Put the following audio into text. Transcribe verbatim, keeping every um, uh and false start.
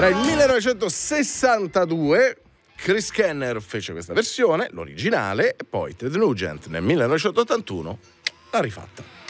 Era il millenovecentosessantadue, Chris Kenner fece questa versione, l'originale, e poi Ted Nugent nel millenovecentottantuno l'ha rifatta.